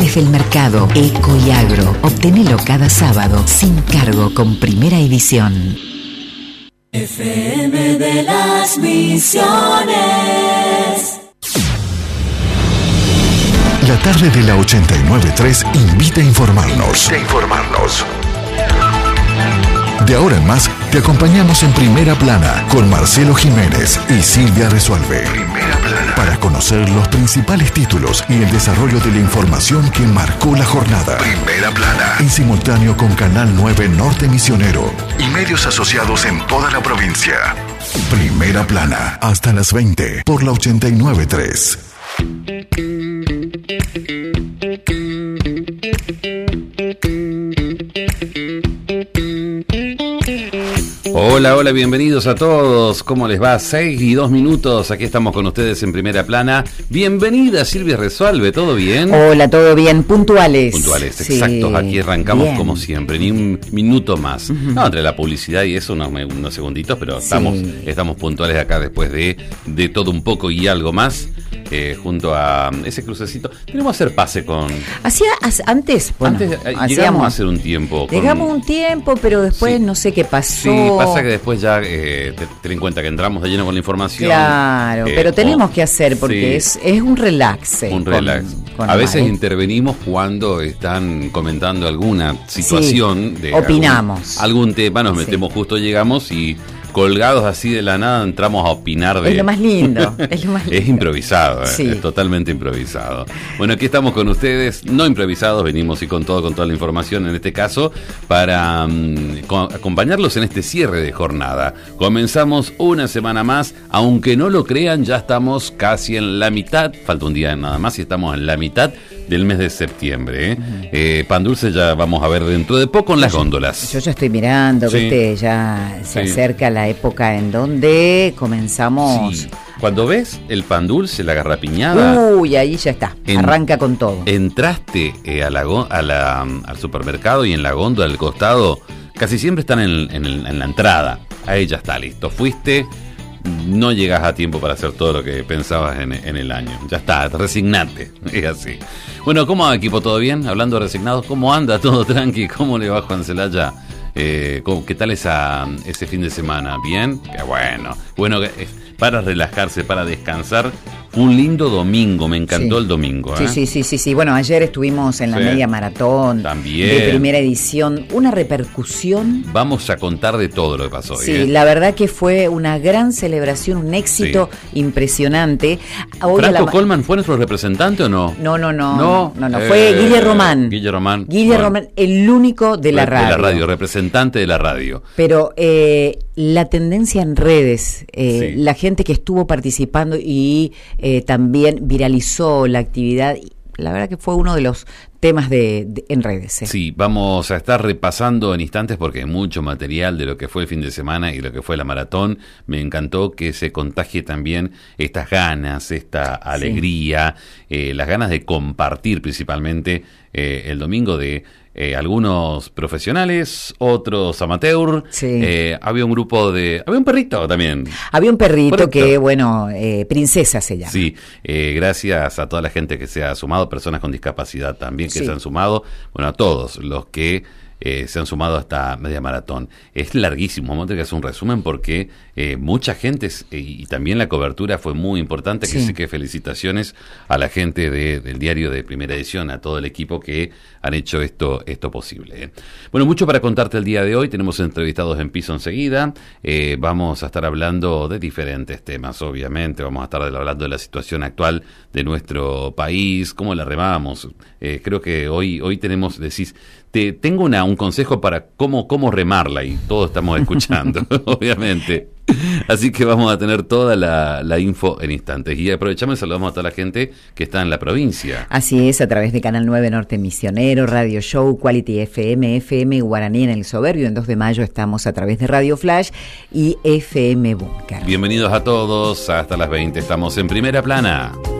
Desde el mercado, eco y agro. Obtenelo cada sábado, sin cargo, con Primera Edición. FM de las Misiones. La tarde de la 89.3 invita a informarnos. De ahora en más, te acompañamos en Primera Plana con Marcelo Jiménez y Silvia Resuelve. Primera Plana. Para conocer los principales títulos y el desarrollo de la información que marcó la jornada. Primera Plana. En simultáneo con Canal 9 Norte Misionero y medios asociados en toda la provincia. Primera Plana. Hasta las 20 por la 89.3. Hola, bienvenidos a todos. ¿Cómo les va? 6:02. Aquí estamos con ustedes en Primera Plana. Bienvenida, Silvia Resuelve. ¿Todo bien? Hola, todo bien. Puntuales. Sí, exactos. Aquí arrancamos bien. Como siempre, ni un minuto más. No, entre la publicidad y eso, unos segunditos, pero estamos puntuales acá después de todo un poco y algo más. Junto a ese crucecito. Tenemos que hacer pase con... Antes llegamos a hacer un tiempo. Llegamos un tiempo, pero después no sé qué pasó. Sí, pasa que después ya ten en cuenta que entramos de lleno con la información. Claro, pero tenemos que hacer porque es un relax. Un relax. A veces intervenimos cuando están comentando alguna situación. Opinamos. Algún tema, nos metemos justo, llegamos y... colgados así de la nada entramos a opinar de... Es lo más lindo. Es improvisado, es totalmente improvisado. Bueno, aquí estamos con ustedes, no improvisados, venimos y con toda la información en este caso, para acompañarlos en este cierre de jornada. Comenzamos una semana más, aunque no lo crean, ya estamos casi en la mitad, falta un día nada más y estamos en la mitad del mes de septiembre. Pan dulce ya vamos a ver dentro de poco en las góndolas. Yo ya estoy mirando, ¿viste? Ya se acerca la época en donde comenzamos. Sí. Cuando ves el pan dulce, la garrapiñada. Uy, ahí ya está. Arranca con todo. Entraste al supermercado y en la góndola del costado, casi siempre están en la entrada. Ahí ya está, listo. Fuiste. No llegas a tiempo para hacer todo lo que pensabas en el año. Ya está, resignate. Es así. Bueno, ¿cómo va, equipo? ¿Todo bien? Hablando de resignados, ¿cómo anda? ¿Todo tranqui? ¿Cómo le va, Juan Celaya? ¿Qué tal ese fin de semana? ¿Bien? Qué bueno. Bueno, para relajarse, para descansar. Un lindo domingo, me encantó el domingo. Sí. Bueno, ayer estuvimos en la media maratón. También. De Primera Edición. Una repercusión. Vamos a contar de todo lo que pasó hoy. Sí, la verdad que fue una gran celebración, un éxito impresionante. Hoy ¿Franco Colman fue nuestro representante o no? No. Fue Guille Román. Guille Román, el único de la radio. De la radio, representante de la radio. Pero la tendencia en redes, la gente que estuvo participando y también viralizó la actividad. La verdad que fue uno de los temas en redes. Sí, vamos a estar repasando en instantes porque hay mucho material de lo que fue el fin de semana y lo que fue la maratón. Me encantó que se contagie también estas ganas, esta alegría, las ganas de compartir principalmente el domingo de algunos profesionales, otros amateur. Había un perrito también. Había un perrito que, Princesa se llama. Sí, gracias a toda la gente que se ha sumado, personas con discapacidad también que se han sumado, a todos los que se han sumado a esta media maratón. Es larguísimo, vamos a tener que hacer un resumen porque mucha gente y también la cobertura fue muy importante, así que felicitaciones a la gente del diario de Primera Edición, a todo el equipo que han hecho esto posible. Bueno, mucho para contarte el día de hoy, tenemos entrevistados en piso enseguida, vamos a estar hablando de diferentes temas, obviamente, vamos a estar hablando de la situación actual de nuestro país, cómo la remamos. Creo que hoy decís, tengo un consejo para cómo remarla y todos estamos escuchando, obviamente. Así que vamos a tener toda la info en instantes. Y aprovechamos y saludamos a toda la gente que está en la provincia. Así es, a través de Canal 9 Norte Misionero, Radio Show, Quality FM Guaraní en El Soberbio. En 2 de mayo estamos a través de Radio Flash y FM Búnker. Bienvenidos a todos, hasta las 20 estamos en Primera Plana.